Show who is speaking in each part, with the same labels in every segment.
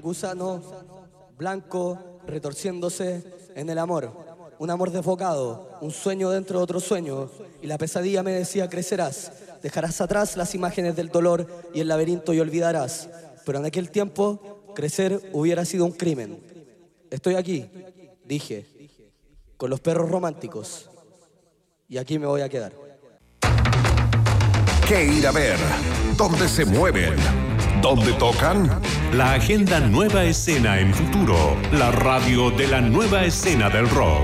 Speaker 1: un gusano blanco retorciéndose en el amor. Un amor desbocado, un sueño dentro de otro sueño. Y la pesadilla me decía: crecerás, dejarás atrás las imágenes del dolor y el laberinto y olvidarás. Pero en aquel tiempo, crecer hubiera sido un crimen. Estoy aquí, dije, con los perros románticos. Y aquí me voy a quedar.
Speaker 2: ¿Qué ir a ver? ¿Dónde se mueven? ¿Dónde tocan?
Speaker 3: La agenda Nueva Escena en Futuro, la radio de la nueva escena del rock.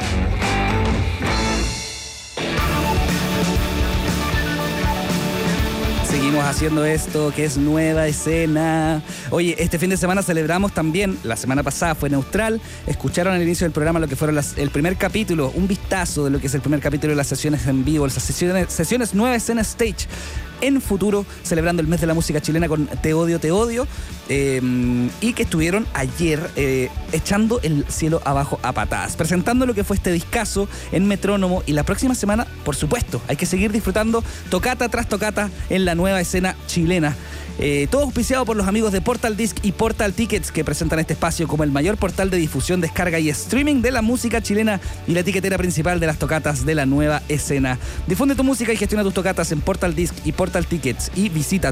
Speaker 4: Seguimos haciendo esto que es Nueva Escena. Oye, este fin de semana celebramos también, la semana pasada fue Neutral, escucharon al inicio del programa lo que fueron el primer capítulo, un vistazo de lo que es el primer capítulo de las sesiones en vivo, las sesiones Nueva Escena Stage en Futuro, celebrando el mes de la música chilena con Te Odio, Te Odio, y que estuvieron ayer echando el cielo abajo a patadas, presentando lo que fue este discazo en Metrónomo, y la próxima semana, por supuesto, hay que seguir disfrutando tocata tras tocata en la Nueva Escena chilena. Todo auspiciado por los amigos de Portal Disc y Portal Tickets, que presentan este espacio como el mayor portal de difusión, descarga y streaming de la música chilena y la etiquetera principal de las tocatas de la Nueva Escena. Difunde tu música y gestiona tus tocatas en Portal Disc y Portal Tickets, y visita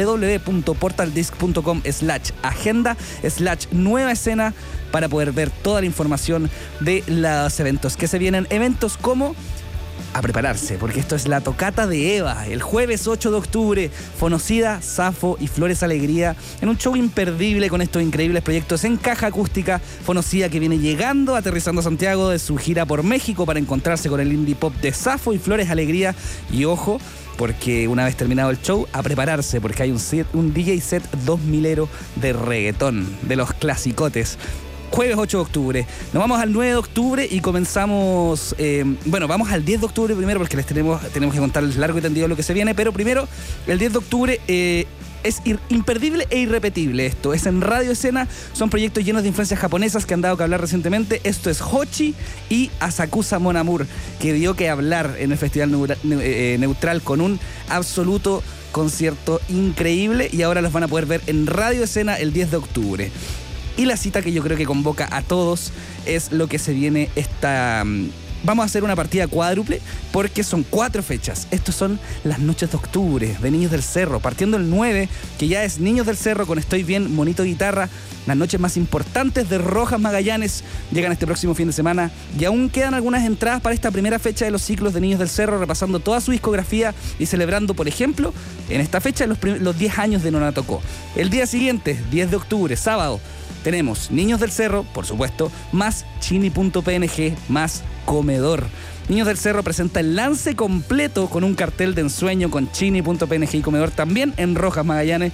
Speaker 4: www.portaldisc.com/agenda/Nueva Escena para poder ver toda la información de los eventos que se vienen. Eventos como... a prepararse, porque esto es la tocata de Eva, el jueves 8 de octubre, Fonocida, Safo y Flores Alegría, en un show imperdible con estos increíbles proyectos en caja acústica. Fonocida, que viene llegando, aterrizando a Santiago de su gira por México para encontrarse con el indie pop de Safo y Flores Alegría. Y ojo, porque una vez terminado el show, a prepararse, porque hay un DJ set 2000ero de reggaetón, de los clasicotes. Jueves 8 de octubre. Nos vamos al 9 de octubre y comenzamos... vamos al 10 de octubre primero, porque les tenemos que contarles largo y tendido lo que se viene, pero primero, el 10 de octubre... es imperdible e irrepetible esto. Es en Radio Escena. Son proyectos llenos de influencias japonesas que han dado que hablar recientemente. Esto es Hochi y Asakusa Mon Amour, que dio que hablar en el Festival Neutral con un absoluto concierto increíble, y ahora los van a poder ver en Radio Escena el 10 de octubre. Y la cita que yo creo que convoca a todos es lo que se viene esta... Vamos a hacer una partida cuádruple porque son 4 fechas. Estos son las noches de octubre de Niños del Cerro. Partiendo el 9, que ya es Niños del Cerro con Estoy Bien, Monito Guitarra. Las noches más importantes de Rojas Magallanes llegan este próximo fin de semana. Y aún quedan algunas entradas para esta primera fecha de los ciclos de Niños del Cerro, repasando toda su discografía y celebrando, por ejemplo, en esta fecha los 10 años de Nona Tocó. El día siguiente, 10 de octubre, sábado, tenemos Niños del Cerro, por supuesto, más Chini.png, más Comedor. Niños del Cerro presenta el lance completo con un cartel de ensueño con Chini.png y Comedor también en Rojas Magallanes,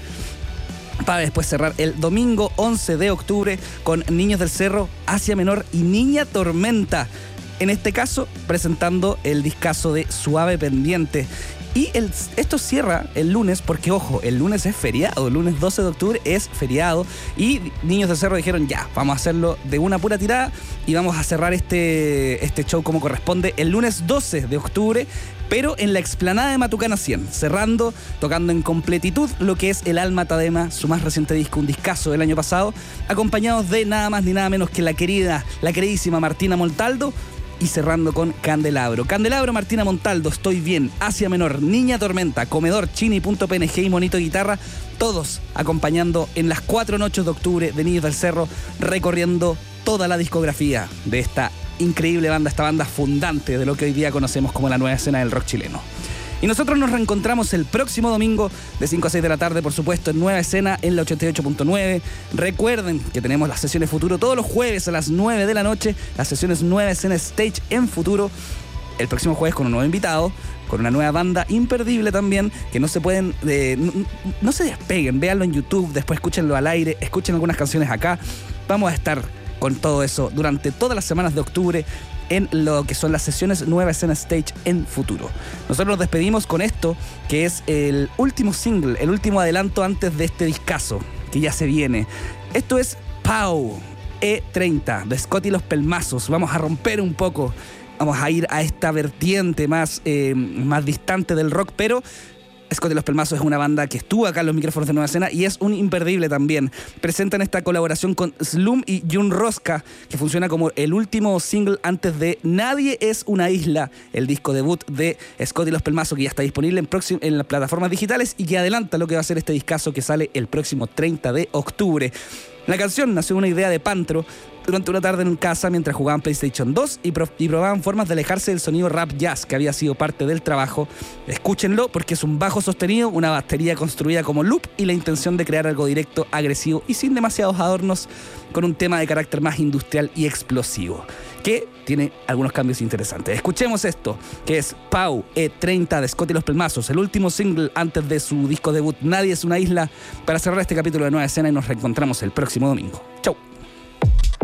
Speaker 4: para después cerrar el domingo 11 de octubre con Niños del Cerro, Asia Menor y Niña Tormenta. En este caso, presentando el discazo de Suave Pendiente. Y esto cierra el lunes, porque ojo, el lunes es feriado, el lunes 12 de octubre es feriado, y Niños del Cerro dijeron ya, vamos a hacerlo de una pura tirada y vamos a cerrar este show como corresponde el lunes 12 de octubre, pero en la explanada de Matucana 100, cerrando, tocando en completitud lo que es El Alma Tadema, su más reciente disco, un discazo del año pasado, acompañados de nada más ni nada menos que la queridísima Martina Montaldo. Y cerrando con Candelabro. Candelabro, Martina Montaldo, Estoy Bien, Asia Menor, Niña Tormenta, Comedor, Chini.png y Monito Guitarra, todos acompañando en las 4 noches de octubre de Niños del Cerro, recorriendo toda la discografía de esta increíble banda, esta banda fundante de lo que hoy día conocemos como la nueva escena del rock chileno. Y nosotros nos reencontramos el próximo domingo de 5 a 6 de la tarde, por supuesto, en Nueva Escena, en la 88.9. Recuerden que tenemos las sesiones Futuro todos los jueves a las 9 de la noche, las sesiones Nueva Escena Stage en Futuro. El próximo jueves con un nuevo invitado, con una nueva banda imperdible también, que no se pueden... no se despeguen, véanlo en YouTube, después escúchenlo al aire, escuchen algunas canciones acá. Vamos a estar con todo eso durante todas las semanas de octubre en lo que son las sesiones Nueva Escena Stage en Futuro. Nosotros nos despedimos con esto, que es el último single, el último adelanto antes de este discazo, que ya se viene. Esto es Pau, E30, de Scott y los Pelmazos. Vamos a romper un poco, vamos a ir a esta vertiente más distante del rock, pero Scott y los Pelmazos es una banda que estuvo acá en los micrófonos de Nueva Escena y es un imperdible también. Presentan esta colaboración con Slum y Jun Rosca, que funciona como el último single antes de Nadie es una isla, el disco debut de Scott y los Pelmazos, que ya está disponible en las plataformas digitales y que adelanta lo que va a ser este discazo que sale el próximo 30 de octubre. La canción nació de una idea de Pantro durante una tarde en casa mientras jugaban PlayStation 2 y probaban formas de alejarse del sonido rap jazz que había sido parte del trabajo. Escúchenlo porque es un bajo sostenido, una batería construida como loop y la intención de crear algo directo, agresivo y sin demasiados adornos, con un tema de carácter más industrial y explosivo, que tiene algunos cambios interesantes. Escuchemos esto, que es Pau E30 de Scott y los Pelmazos, el último single antes de su disco debut Nadie es una isla, para cerrar este capítulo de Nueva Escena, y nos reencontramos el próximo domingo. Chau.